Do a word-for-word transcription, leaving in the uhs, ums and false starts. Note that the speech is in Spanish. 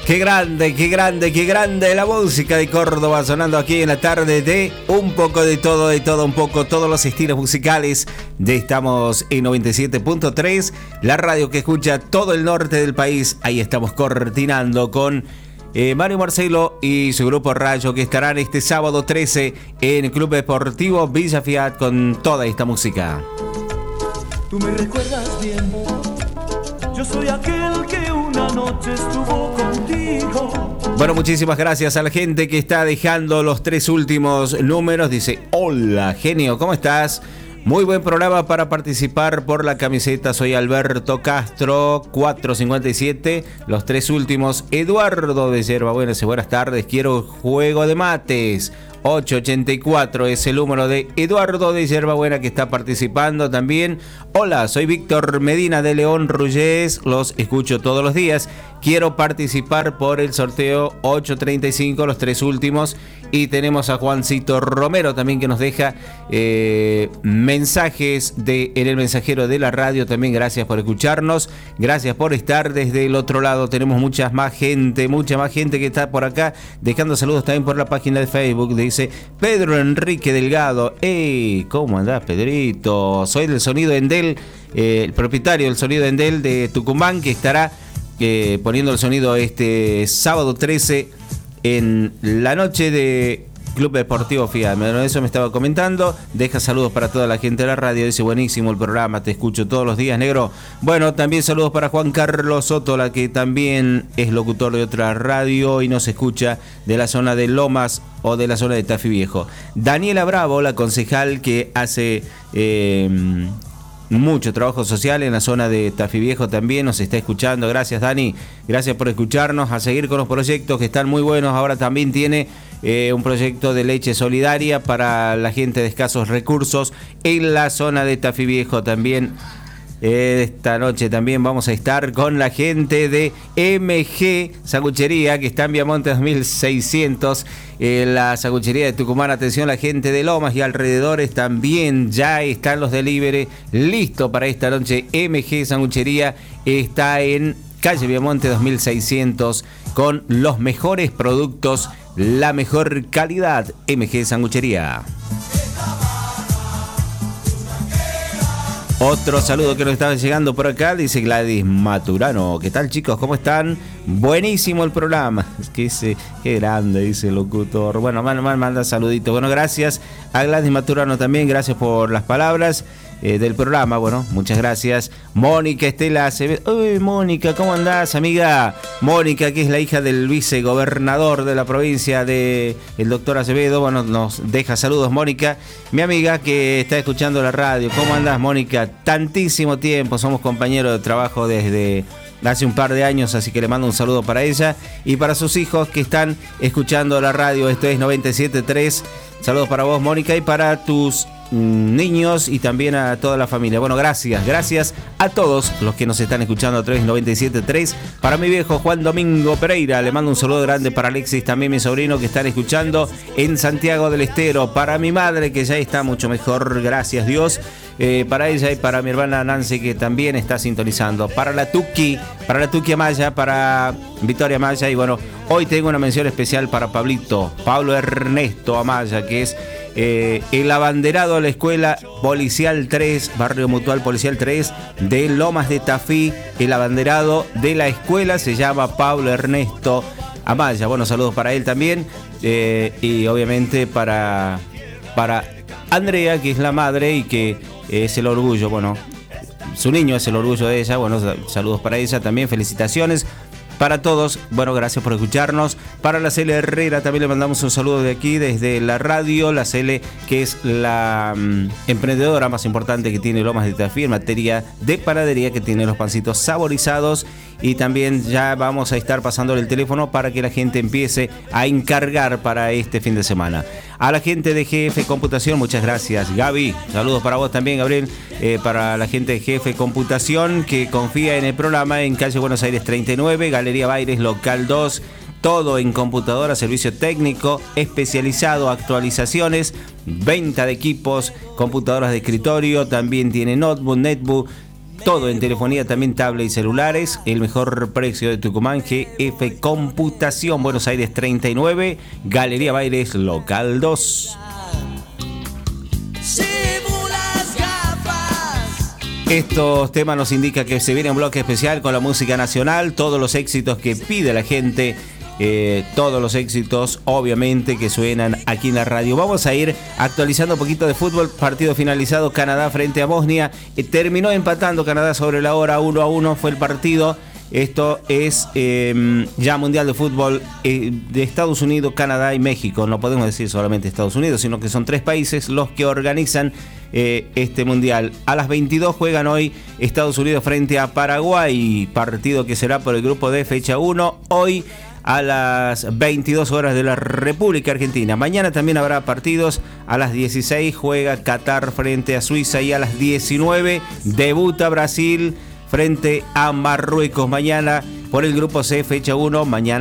Qué grande, qué grande, qué grande la música de Córdoba sonando aquí en la tarde de un poco de todo, de todo un poco, todos los estilos musicales de Estamos en noventa y siete punto tres, la radio que escucha todo el norte del país. Ahí estamos coordinando con eh, Mario Marcelo y su grupo Rayo, que estarán este sábado trece en el Club Deportivo Villa Fiat con toda esta música. Tú me recuerdas bien, yo soy aquel que una noche estuvo contigo. Bueno, muchísimas gracias a la gente que está dejando los tres últimos números. Dice, hola, genio, ¿cómo estás? Muy buen programa para participar por la camiseta. Soy Alberto Castro, cuatrocientos cincuenta y siete. Los tres últimos, Eduardo de Yerbabuena. Buenas tardes, quiero juego de mates. ochocientos ochenta y cuatro es el número de Eduardo de Yerbabuena que está participando también. Hola, soy Víctor Medina de León Rullés, los escucho todos los días. Quiero participar por el sorteo ochocientos treinta y cinco, los tres últimos. Y tenemos a Juancito Romero también que nos deja eh, mensajes de, en el mensajero de la radio. También gracias por escucharnos, gracias por estar desde el otro lado. Tenemos mucha más gente, mucha más gente que está por acá dejando saludos también por la página de Facebook. Dice Pedro Enrique Delgado. ¡Ey! ¿Cómo andás, Pedrito? Soy del Sonido Endel, eh, el propietario del Sonido Endel de Tucumán, que estará eh, poniendo el sonido este sábado trece en la noche de Club Deportivo Fiat. Eso me estaba comentando. Deja saludos para toda la gente de la radio. Dice, buenísimo el programa, te escucho todos los días, negro. Bueno, también saludos para Juan Carlos Soto, la que también es locutor de otra radio y nos escucha de la zona de Lomas o de la zona de Tafí Viejo. Daniela Bravo, la concejal que hace eh, mucho trabajo social en la zona de Tafí Viejo, también nos está escuchando. Gracias, Dani, gracias por escucharnos. A seguir con los proyectos que están muy buenos. Ahora también tiene eh, un proyecto de leche solidaria para la gente de escasos recursos en la zona de Tafí Viejo también. Eh, esta noche también vamos a estar con la gente de M G Sanguchería, que está en Viamonte dos mil seiscientos, eh, la sanguchería de Tucumán. Atención, la gente de Lomas y alrededores también ya están los delivery listo para esta noche. M G Sanguchería está en calle Viamonte dos mil seiscientos con los mejores productos, la mejor calidad. M G Sanguchería. Otro saludo que nos estaba llegando por acá, dice Gladys Maturano. ¿Qué tal, chicos? ¿Cómo están? Buenísimo el programa. Es que ese, qué grande, dice el locutor. Bueno, manda, manda saluditos. Bueno, gracias a Gladys Maturano también. Gracias por las palabras eh, del programa. Bueno, muchas gracias. Mónica Estela Acevedo. Uy, Mónica, ¿cómo andás, amiga? Mónica, que es la hija del vicegobernador de la provincia de el doctor Acevedo. Bueno, nos deja saludos, Mónica. Mi amiga que está escuchando la radio. ¿Cómo andás, Mónica? Tantísimo tiempo, somos compañeros de trabajo desde hace un par de años, así que le mando un saludo para ella y para sus hijos que están escuchando la radio. Esto es noventa y siete punto tres. Saludos para vos, Mónica, y para tus niños y también a toda la familia. Bueno, gracias, gracias a todos los que nos están escuchando a través de noventa y siete punto tres. Para mi viejo Juan Domingo Pereira, le mando un saludo grande. Para Alexis, también mi sobrino, que están escuchando en Santiago del Estero. Para mi madre, que ya está mucho mejor, gracias Dios. Eh, para ella y para mi hermana Nancy, que también está sintonizando. Para la Tuki, para la Tuki Amaya, para Victoria Amaya. Y bueno, hoy tengo una mención especial para Pablito, Pablo Ernesto Amaya, que es eh, el abanderado de la Escuela Policial tres, Barrio Mutual Policial tres de Lomas de Tafí. El abanderado de la escuela se llama Pablo Ernesto Amaya. Bueno, saludos para él también. Eh, y obviamente para, para Andrea, que es la madre y que es el orgullo, bueno, su niño es el orgullo de ella. Bueno, saludos para ella también, felicitaciones para todos. Bueno, gracias por escucharnos. Para la Cele Herrera también le mandamos un saludo de aquí, desde la radio. La Cele, que es la um, emprendedora más importante que tiene Lomas de Tafí en materia de panadería, que tiene los pancitos saborizados. Y también ya vamos a estar pasándole el teléfono para que la gente empiece a encargar para este fin de semana. A la gente de G F Computación, muchas gracias. Gaby, saludos para vos también, Gabriel. Eh, para la gente de G F Computación, que confía en el programa, en calle Buenos Aires treinta y nueve, Galería Baires, local dos. Todo en computadora, servicio técnico especializado, actualizaciones, venta de equipos, computadoras de escritorio. También tiene notebook, netbook, todo en telefonía, también tablet y celulares. El mejor precio de Tucumán, G F Computación, Buenos Aires treinta y nueve, Galería Baires, local dos. Estos temas nos indican que se viene un bloque especial con la música nacional, todos los éxitos que pide la gente, eh, todos los éxitos obviamente que suenan aquí en la radio. Vamos a ir actualizando un poquito de fútbol. Partido finalizado, Canadá frente a Bosnia. Eh, terminó empatando Canadá sobre la hora, uno a uno fue el partido. Esto es eh, ya Mundial de Fútbol eh, de Estados Unidos, Canadá y México. No podemos decir solamente Estados Unidos, sino que son tres países los que organizan eh, este Mundial. A las veintidós juegan hoy Estados Unidos frente a Paraguay, partido que será por el grupo D, fecha uno. Hoy a las veintidós horas de la República Argentina. Mañana también habrá partidos. A las dieciséis juega Qatar frente a Suiza y a las diecinueve debuta Brasil frente a Marruecos. Mañana por el grupo C, fecha uno. Mañana